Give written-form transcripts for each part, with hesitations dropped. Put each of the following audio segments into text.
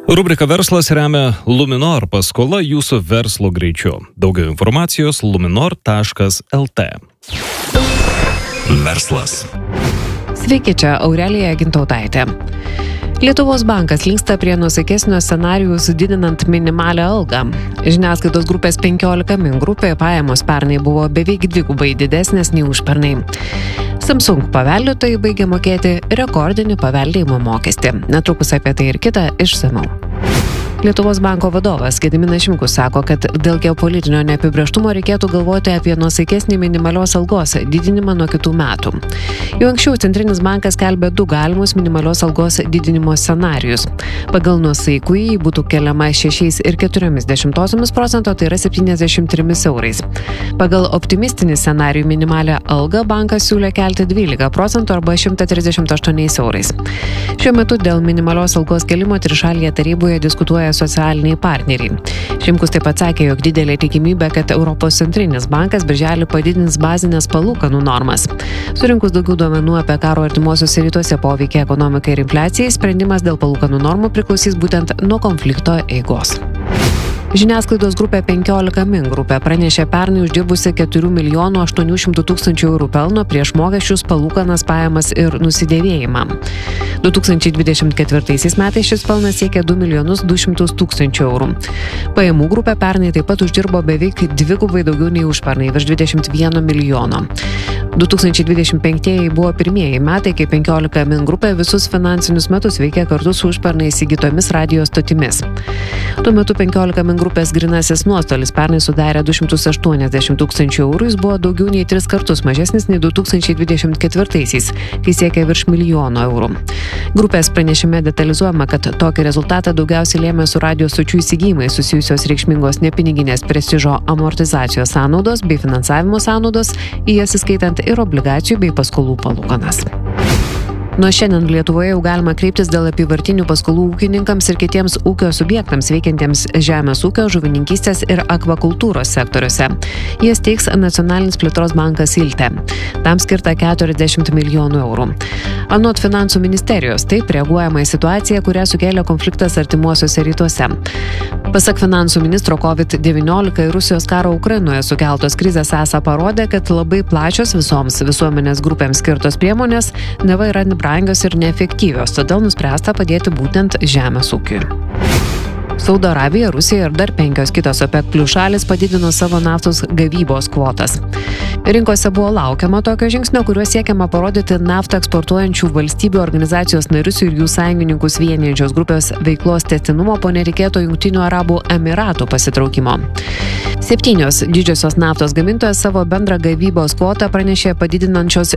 Rubrika Verslas remia Luminor paskola jūsų verslo greičiu. Daugiau informacijos luminor.lt. Verslas. Sveiki, čia Aurelija Gintautaitė. Lietuvos bankas linksta prie nuosaikesnio scenarijaus didinant minimalią algą. Žiniasklaidos grupės 15 min grupė pajamos pernai buvo beveik dvigubai didesnės nei užpernai. Samsung paveldėtojai baigia mokėti rekordinį paveldėjimo mokestį. Netrukus apie tai ir kita išsamiau. Lietuvos banko vadovas Gediminas Šimkus sako, kad dėl geopolitinio neapibrėžtumo reikėtų galvoti apie nuosaikesnį minimalios algos didinimą nuo kitų metų. Jau anksčiau Centrinis bankas skelbė 2 galimus minimalios algos didinimo scenarijus. Pagal nuosaikųjį būtų keliama 6,4%, tai yra 73 eurais. Pagal optimistinį scenarijų minimalią algą bankas siūlė kelti 12% arba 138 eurais. Šiuo metu dėl minimalios algos kelimo trišalėje taryboje diskutuoja socialiniai partneriai. Šimkus taip pat sakė, jog didelė tikimybė, kad Europos centrinis bankas birželį padidins bazinės palūkanų normas. Surinkus daugiau duomenų apie karo artimuosiuose rytuose poveikį ekonomikai ir infliacijai, sprendimas dėl palūkanų normų priklausys būtent nuo konflikto eigos. Žiniasklaidos grupė 15 min grupė pranešė pernai uždirbusi 4 800 000 eurų pelno prieš mokesčius, palūkanas, pajamas ir nusidėvėjimą. 2024 metais šis pelnas siekė 2 200 000 eurų. Pajamų grupė pernai taip pat uždirbo beveik dvigubai daugiau nei užpernai, virš 21 milijono. 2025 buvo pirmieji metai, kai 15 min grupė visus finansinius metus veikė kartu su užpernai įsigytomis radijo stotimis. Tuo metu 15 min grupės grinasis nuostolis pernai sudarė 280 000 eurų, jis buvo daugiau nei 3 kartus mažesnis nei 2024-aisiais, kai siekė virš milijono eurų. Grupės pranešime detalizuojama, kad tokį rezultatą daugiausiai lėmė su radijo stočių įsigijimais susijusios reikšmingos nepiniginės prestižo amortizacijos sąnaudos bei finansavimo sąnaudos, į jas įskaitant ir obligacijų bei paskolų palūkanas. Nuo šiandien Lietuvoje jau galima kreiptis dėl apyvartinių paskolų ūkininkams ir kitiems ūkio subjektams veikiantiems žemės ūkio, žuvininkystės ir akvakultūros sektoriuose. Jas teiks Nacionalinis plėtros bankas Ilte. Tam skirta 40 milijonų eurų. Anot finansų ministerijos, taip reaguojama į situaciją, kurią sukėlė konfliktas artimuosiuose rytuose. Pasak finansų ministro, COVID-19 ir Rusijos karo Ukrainoje sukeltos krizės esą parodė, kad labai plačios visoms visuomenės grupėms skirtos priemonės neva yra brangios ir neefektyvios, todėl nuspręsta padėti būtent žemės ūkiui. Saudo Arabija, Rusija ir dar 5 kitos OPEC+ šalys padidino savo naftos gavybos kvotas. Rinkose buvo laukiama tokio žingsnio, kuriuo siekiama parodyti naftą eksportuojančių valstybių organizacijos narius ir jų sąjungininkus vienijančios grupės veiklos tęstinumo po netikėto Jungtinių Arabų Emiratų pasitraukimo. 7 didžiosios naftos gamintojos savo bendrą gavybos kvotą pranešė padidinančios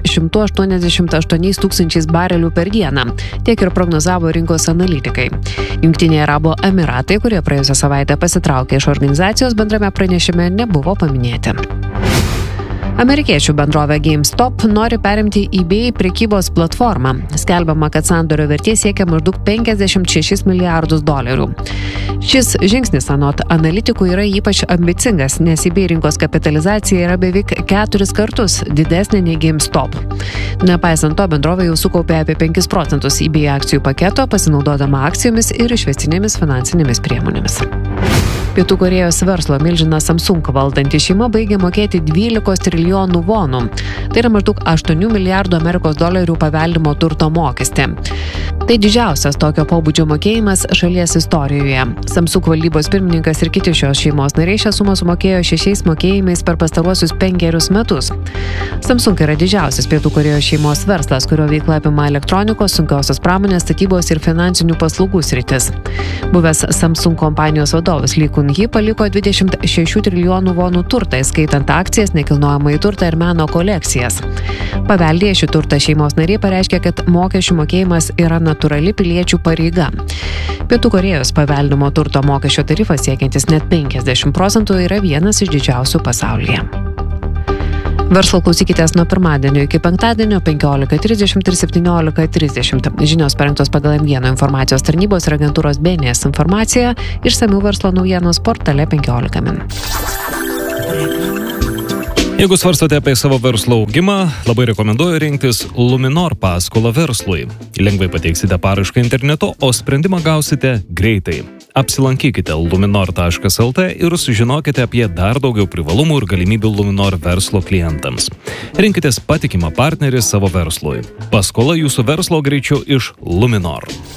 188 000 barelių per dieną, tiek ir prognozavo rinkos analitikai. Jungtiniai Arabų Emiratai, kurie praėjusią savaitę pasitraukė iš organizacijos, bendrame pranešime nebuvo paminėti. Amerikiečių bendrovė GameStop nori perimti eBay prekybos platformą. Skelbiama, kad sandorio vertė siekia maždaug $56 milijardus. Šis žingsnis anot analitikų yra ypač ambicingas, nes eBay rinkos kapitalizacija yra beveik 4 kartus didesnė nei GameStop. Nepaisant to, bendrovė jau sukaupė apie 5% eBay akcijų paketo, pasinaudodama akcijomis ir išvestinėmis finansinėmis priemonėmis. Pietų Korėjos verslo milžinas Samsung valdanti šeima baigė mokėti 12 trilijonų vonų. Tai yra maždaug 8 milijardų Amerikos dolerių paveldimo turto mokestį. Tai didžiausias tokio pobūdžio mokėjimas šalies istorijoje. Samsung valdybos pirmininkas ir kiti šios šeimos nariai šią sumą sumokėjo 6 mokėjimais per pastaruosius 5 metus. Samsung yra didžiausias Pietų Korėjos šeimos verslas, kurio veikla apima elektronikos, sunkiosios pramonės, statybos ir finansinių paslaugų sritis. Buvęs Samsung kompanijos vadovas Lee Kun-hee paliko 26 trilijonų vonų turtą, įskaitant akcijas, nekilnojamąjį turtą ir meno kolekcijas. Paveldėję šį turtą šeimos nariai pareiškė, kad mokesčių mokėjimas yra natūrali piliečių pareiga. Pietų Korėjos paveldimo turto mokesčio tarifas siekiantis net 50% yra vienas iš didžiausių pasaulyje. Verslo klausykitės nuo pirmadienio iki penktadienio 15:30 ir 17:30. Žinios parengtos pagal M1 informacijos tarnybos ir agentūros BNS informaciją, išsamių verslo naujienos portale 15 min. Jeigu svarstote apie savo verslo augimą, labai rekomenduoju rinktis Luminor paskolą verslui. Lengvai pateiksite paraišką internetu, o sprendimą gausite greitai. Apsilankykite luminor.lt ir sužinokite apie dar daugiau privalumų ir galimybių Luminor verslo klientams. Rinkitės patikimą partnerį savo verslui. Paskola jūsų verslo greičiu iš Luminor.